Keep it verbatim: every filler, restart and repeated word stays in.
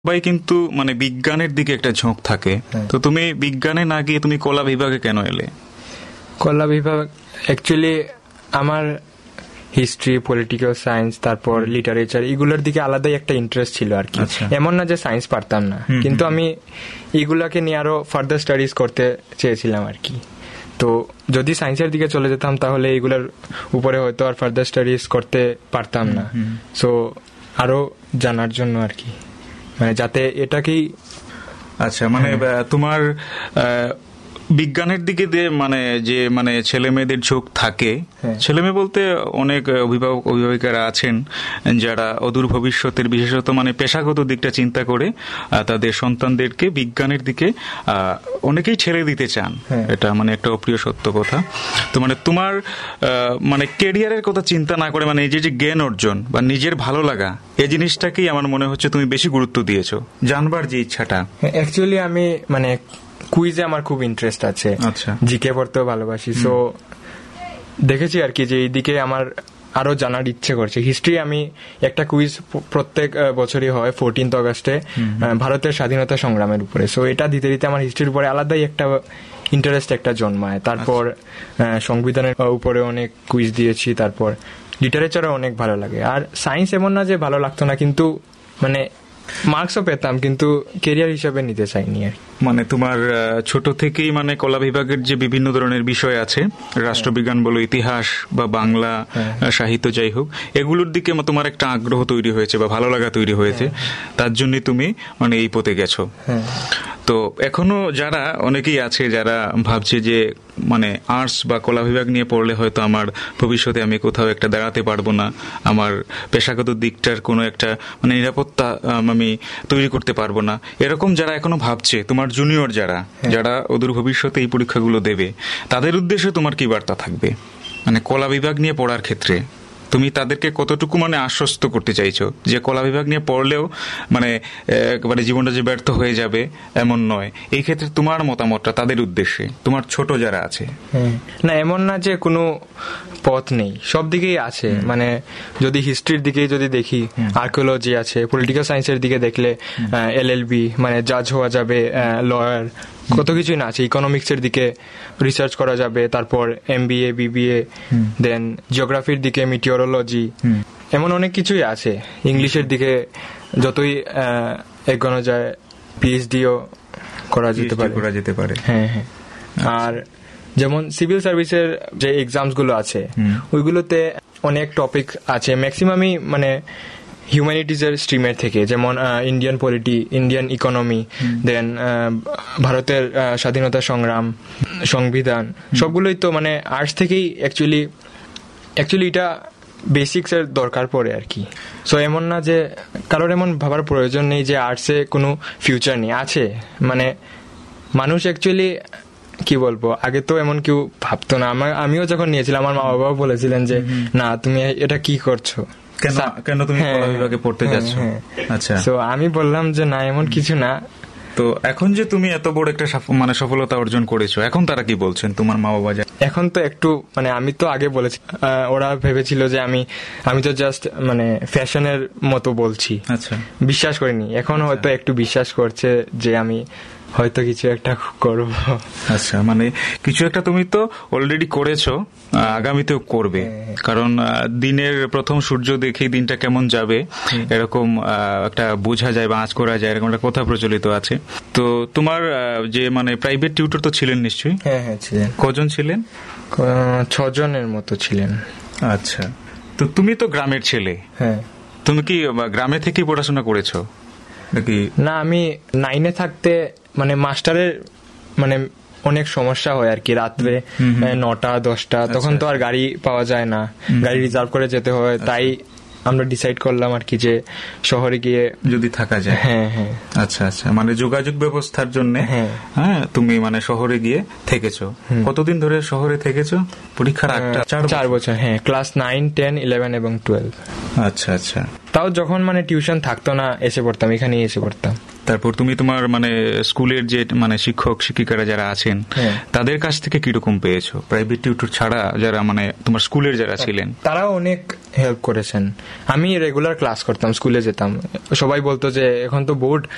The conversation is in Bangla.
সবাই কিন্তু মানে বিজ্ঞানের দিকে একটা ঝোঁক থাকে, তো তুমি বিজ্ঞানে না গিয়ে তুমি কলা বিভাগে কেন এলে? কলা বিভাগ অ্যাকচুয়ালি আমার হিস্ট্রি, পলিটিক্যাল সায়েন্স, তারপর লিটারেচার, এগুলোর দিকে আলাদাই একটা ইন্টারেস্ট ছিল আর কি। এমন না যে সায়েন্স পারতাম না, কিন্তু আমি এগুলাকে নিয়ে আরো ফার্দার স্টাডিজ করতে চেয়েছিলাম আর কি। তো যদি সায়েন্সের দিকে চলে যেতাম তাহলে এগুলোর উপরে হয়তো আর ফার্দার স্টাডিজ করতে পারতাম না। সো আরো জানার জন্য আর কি, মানে যাতে এটাকেই। আচ্ছা, মানে তোমার বিজ্ঞানের দিকে দিয়ে মানে যে মানে ছেলে মেয়েদের ঝোঁক থাকে, ছেলে মেয়ে বলতে অনেক অভিভাবক অভিভাবিকারা আছেন যারা অদূর ভবিষ্যতের বিশেষত মানে পেশাগত দিকটা চিন্তা করে তাদের সন্তানদেরকে বিজ্ঞানের দিকে অনেকেই ছেড়ে দিতে চান। এটা মানে একটা অপ্রিয় সত্য কথা। তো মানে তোমার মানে ক্যারিয়ারের কথা চিন্তা না করে মানে এই যে যে জ্ঞান অর্জন বা নিজের ভালো লাগা, এই জিনিসটাকেই আমার মনে হচ্ছে তুমি বেশি গুরুত্ব দিয়েছো, জানবার যে ইচ্ছাটা। অ্যাকচুয়ালি আমি মানে কুইজে আমার খুব ইন্টারেস্ট আছে, জিকে পড়তেও ভালোবাসি। সো দেখেছি আর কি যে এইদিকে আমার আরো জানার ইচ্ছে করছে। হিস্ট্রি আমি একটা কুইজ প্রত্যেক বছরই হয় ফোরটিন্থ অগস্টে ভারতের স্বাধীনতা সংগ্রামের উপরে। সো এটা দিতে দিতে আমার হিস্ট্রির উপরে আলাদাই একটা ইন্টারেস্ট একটা জন্মায়। তারপর সংবিধানের উপরে অনেক কুইজ দিয়েছি, তারপর লিটারেচারও অনেক ভালো লাগে। আর সায়েন্স এমন না যে ভালো লাগতো না, কিন্তু মানে মার্কসও পেতাম, কিন্তু ক্যারিয়ার হিসেবে নিতে চাইনি আর। মানে তোমার ছোট থেকেই মানে কলা বিভাগের যে বিভিন্ন ধরনের বিষয় আছে, রাষ্ট্রবিজ্ঞান বলো, ইতিহাস বা বাংলা সাহিত্য, যাই হোক, এগুলোর দিকে তোমার একটা আগ্রহ তৈরি হয়েছে বা ভালো লাগা তৈরি হয়েছে, তার জন্য তুমি মানে এই পথে গেছো। তো এখনো যারা অনেকেই আছে যারা ভাবছে যে মানে আর্টস বা কলা বিভাগ নিয়ে পড়লে হয়তো আমার ভবিষ্যতে আমি কোথাও একটা দাঁড়াতে পারবো না, আমার পেশাগত দিকটার কোনো একটা মানে নিরাপত্তা আমি তৈরি করতে পারবো না, এরকম যারা এখনো ভাবছে, তোমার জুনিয়র যারা যারা অদূর ভবিষ্যতে এই পরীক্ষাগুলো দেবে, তাদের উদ্দেশ্যে তোমার কি বার্তা থাকবে? মানে কলা বিভাগ নিয়ে পড়ার ক্ষেত্রে তুমি তাদেরকে কতটুকু মানে আশ্বস্ত করতে চাইছো যে কলা বিভাগ নিয়ে পড়লেও মানে একেবারে জীবনটা যে ব্যর্থ হয়ে যাবে এমন নয়? এই ক্ষেত্রে তোমার মতামতটা তাদের উদ্দেশ্যে, তোমার ছোট যারা আছে। না, এমন না যে কোনো পথ নেই, সব দিকেই আছে। মানে যদি হিস্ট্রির দিকে যদি দেখি, আর্কিওলজি আছে, পলিটিক্যাল সায়েন্সের দিকে দেখলে এল এল বি মানে জাজ হওয়া যাবে, লয়ার, কত কিছুই না আছে। ইকোনমিক্সের দিকে রিসার্চ করা যাবে, তারপর M B A, B B A, দেন জিওগ্রাফির দিকে মিটিওরোলজি, এমন অনেক কিছুই আছে। ইংলিশের দিকে যতই এগোনো যায় পিএইচডিও করা যেতে পারে করা যেতে পারে হ্যাঁ হ্যাঁ আর যেমন সিভিল সার্ভিসের যে এক্সামস গুলো আছে ওইগুলোতে অনেক টপিক আছে, ম্যাক্সিমামই মানে হিউম্যানিটিজের স্ট্রিমের থেকে, যেমন ইন্ডিয়ান পলিটি, ইন্ডিয়ান ইকোনমি, দেন ভারতের স্বাধীনতা সংগ্রাম, সংবিধান, সবগুলোই তো মানে আর্টস থেকেই অ্যাকচুয়ালি অ্যাকচুয়ালি এটা বেসিক্স এর দরকার পড়ে আর কি। সো এমন না যে কারোর এমন ভাবার প্রয়োজন নেই যে আর্টসে কোনো ফিউচার নেই, আছে। মানে মানুষ অ্যাকচুয়ালি কি বলবো, আগে তো এমন কেউ ভাবতো না। আমার আমিও যখন নিয়েছিলাম আমার মা বাবাও বলেছিলেন যে না তুমি এটা কি করছো, কেন তুমি কলা বিভাগে পড়তে যাচ্ছ। আচ্ছা, তো আমি বললাম যে না এমন কিছু না। তো এখন যে তুমি এত বড় একটা মানে সফলতা অর্জন করেছো, এখন তারা কি বলছেন তোমার মা বাবা? এখন তো একটু মানে আমি তো আগে বলেছি, ওরা ভেবেছিল যে আমি আমি তো জাস্ট মানে ফ্যাশনের মতো বলছি, আচ্ছা, বিশ্বাস করিনি। এখন হয়তো একটু বিশ্বাস করছে যে আমি হয়তো কিছু একটা করব। আচ্ছা, মানে কিছু একটা তুমি তো অলরেডি করেছো, আগামীতেও করবে, কারণ দিনের প্রথম সূর্য দেখেই দিনটা কেমন যাবে এরকম একটা বোঝা যায় বা আঁচ করা যায়, এরকম একটা কথা প্রচলিত আছে। তো তোমার যে মানে প্রাইভেট টিউটর তো ছিলেন নিশ্চয়ই? হ্যাঁ হ্যাঁ ছিলেন। কজন ছিলেন? ছজনের মতো ছিলেন। আচ্ছা, তো তুমি তো গ্রামের ছেলে, হ্যাঁ, তুমি কি গ্রামে থেকেই পড়াশোনা করেছো নাকি? না, আমি নাইনে থাকতে মানে মাস্টারের মানে অনেক সমস্যা হয় আর কি, রাত্রে নটা দশটা, তখন তো আর গাড়ি পাওয়া যায় না, গাড়ি রিজার্ভ করে যেতে হয়। তাই আমরা ডিসাইড করলাম আর কি যে শহরে গিয়ে যদি থাকা যায়। হ্যাঁ হ্যাঁ আচ্ছা আচ্ছা, মানে যোগাযোগ ব্যবস্থার জন্য হ্যাঁ তুমি মানে শহরে গিয়ে থেকেছো। কতদিন ধরে শহরে থেকেছো? পরীক্ষার আটটা চার বছর। হ্যাঁ, ক্লাস নাইন, টেন, ইলেভেন এবং টুয়েলভ। আচ্ছা আচ্ছা, তাও যখন মানে টিউশন থাকতো না এসে পড়তাম, এখানেই এসে পড়তাম। তারপর তুমি তোমার মানে স্কুলের যে মানে শিক্ষক শিক্ষিকারা যারা আছেন তাদের কাছ থেকে কিরকম পেয়েছো? প্রাইভেট টিউটর ছাড়া যারা মানে তোমার স্কুলের যারা ছিলেন তারাও অনেক হেল্প করেছেন। আমি রেগুলার ক্লাস করতাম, স্কুলে যেতাম, সবাই বলতো যে এখন তো বোর্ড